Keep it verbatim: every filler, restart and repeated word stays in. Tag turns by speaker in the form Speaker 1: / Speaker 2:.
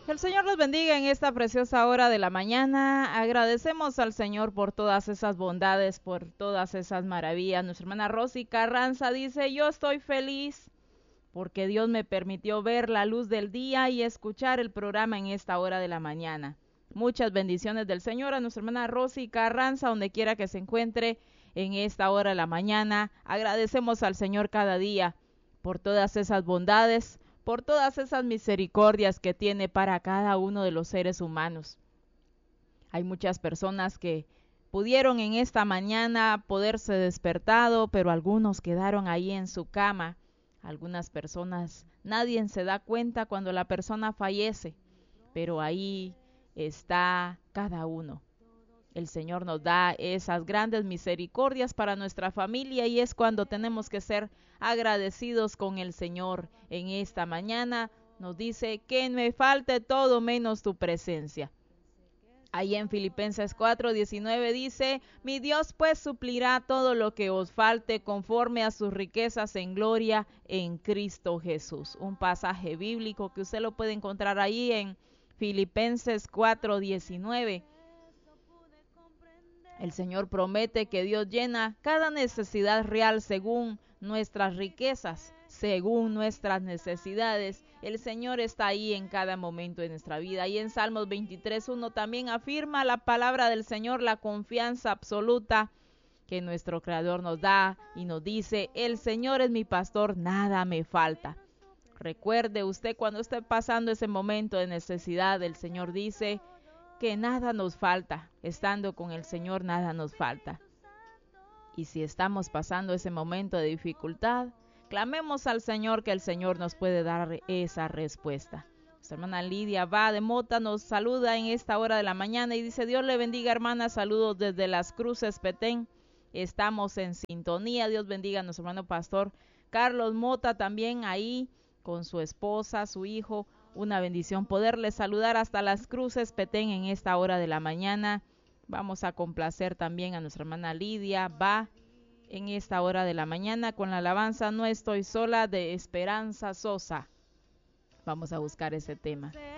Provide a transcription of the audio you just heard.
Speaker 1: Que el Señor los bendiga en esta preciosa hora de la mañana. Agradecemos al Señor por todas esas bondades, por todas esas maravillas. Nuestra hermana Rosy Carranza dice, yo estoy feliz porque Dios me permitió ver la luz del día y escuchar el programa en esta hora de la mañana. Muchas bendiciones del Señor a nuestra hermana Rosy Carranza, donde quiera que se encuentre en esta hora de la mañana. Agradecemos al Señor cada día por todas esas bondades, por todas esas misericordias que tiene para cada uno de los seres humanos. Hay muchas personas que pudieron en esta mañana poderse despertado, pero algunos quedaron ahí en su cama. Algunas personas, nadie se da cuenta cuando la persona fallece, pero ahí está cada uno. El Señor nos da esas grandes misericordias para nuestra familia y es cuando tenemos que ser agradecidos con el Señor. En esta mañana nos dice que me falte todo menos tu presencia. Ahí en Filipenses cuatro diecinueve dice, mi Dios pues suplirá todo lo que os falte conforme a sus riquezas en gloria en Cristo Jesús. Un pasaje bíblico que usted lo puede encontrar ahí en Filipenses cuatro diecinueve. El Señor promete que Dios llena cada necesidad real según nuestras riquezas, según nuestras necesidades. El Señor está ahí en cada momento de nuestra vida. Y en Salmos veintitrés uno también afirma la palabra del Señor, la confianza absoluta que nuestro Creador nos da y nos dice, el Señor es mi pastor, nada me falta. Recuerde usted cuando esté pasando ese momento de necesidad, el Señor dice que nada nos falta, estando con el Señor nada nos falta. Y si estamos pasando ese momento de dificultad, clamemos al Señor que el Señor nos puede dar esa respuesta. Nuestra hermana Lidia Va de Mota nos saluda en esta hora de la mañana y dice, Dios le bendiga hermana, saludos desde Las Cruces, Petén. Estamos en sintonía, Dios bendiga a nuestro hermano pastor Carlos Mota también ahí con su esposa, su hijo. Una bendición poderle saludar hasta Las Cruces, Petén en esta hora de la mañana. Vamos a complacer también a nuestra hermana Lidia Va en esta hora de la mañana con la alabanza No estoy sola de Esperanza Sosa. Vamos a buscar ese tema.